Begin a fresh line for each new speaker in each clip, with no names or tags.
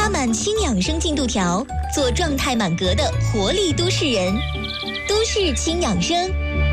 拉满轻养生进度条，做状态满格的活力都市人。都市轻养生。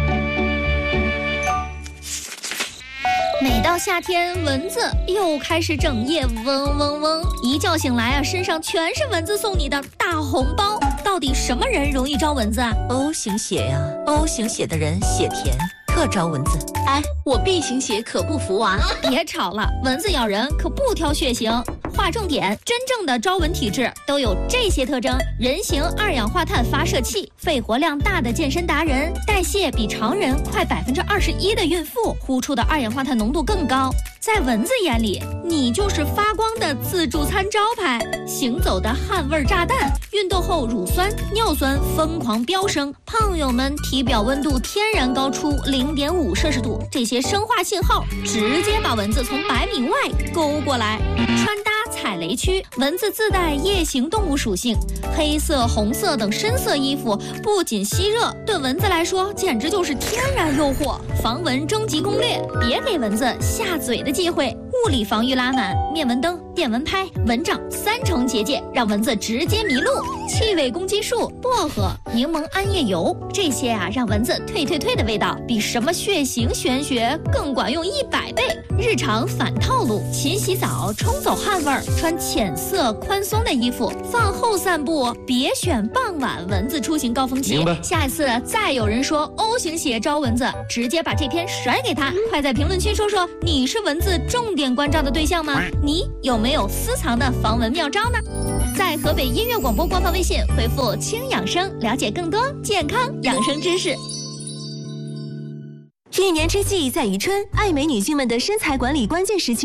每到夏天，蚊子又开始整夜嗡嗡嗡，一觉醒来啊，身上全是蚊子送你的大红包。到底什么人容易招蚊子啊
？O 型血呀，O 型血的人血甜，特招蚊子。
哎，我 B 型血可不服啊！
别吵了，蚊子咬人可不挑血型。划重点，真正的招蚊体质都有这些特征：人形二氧化碳发射器，肺活量大的健身达人，代谢比常人快21%的孕妇，呼出的二氧化碳浓度更高。在蚊子眼里，你就是发光的自助餐招牌，行走的汗味炸弹，运动后乳酸、尿酸疯狂飙升，胖友们体表温度天然高出0.5摄氏度，这些生化信号直接把蚊子从100米外勾过来。穿搭踩雷区，蚊子自带夜行动物属性，黑色、红色等深色衣服不仅吸热，对蚊子来说简直就是天然诱惑。防蚊征集攻略，别给蚊子下嘴的机会。物理防御拉满，灭蚊灯、电蚊拍、蚊帐3重结界，让蚊子直接迷路。气味攻击术，薄荷、柠檬桉叶油，这些啊让蚊子退的味道，比什么血型玄学更管用100倍。日常反套路，勤洗澡，冲走汗味儿，穿浅色宽松的衣服，饭后散步，别选傍晚蚊子出行高峰期。下一次再有人说 O 型血招蚊子，直接把这篇甩给他。快在评论区说说，你是蚊子重点关照的对象吗？你有没有私藏的防蚊妙招呢？在河北音乐广播官方微信回复轻养生，了解更多健康养生知识。
一年之计在于春，爱美女性们的身材管理关键时期